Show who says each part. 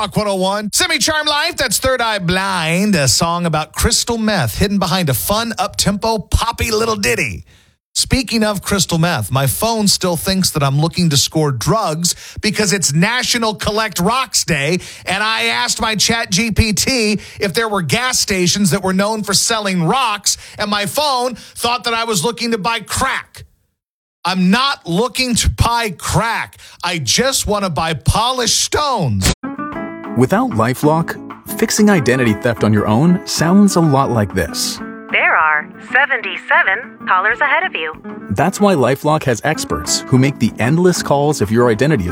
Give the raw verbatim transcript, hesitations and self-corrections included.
Speaker 1: Rock one oh one. Semi-Charmed Life, that's Third Eye Blind, a song about crystal meth hidden behind a fun, up-tempo, poppy little ditty. Speaking of crystal meth, my phone still thinks that I'm looking to score drugs because it's National Collect Rocks Day, and I asked my Chat G P T if there were gas stations that were known for selling rocks, and my phone thought that I was looking to buy crack. I'm not looking to buy crack. I just want to buy polished stones.
Speaker 2: Without LifeLock, fixing identity theft on your own sounds a lot like this.
Speaker 3: There are seventy-seven callers ahead of you.
Speaker 2: That's why LifeLock has experts who make the endless calls of your identity